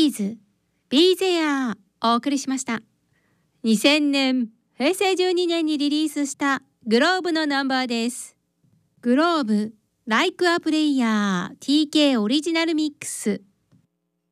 ビーズ、ビーゼアお送りしました。2000年、平成12年にリリースしたグローブのナンバーです。グローブ、Like a Player TK オリジナルミックス。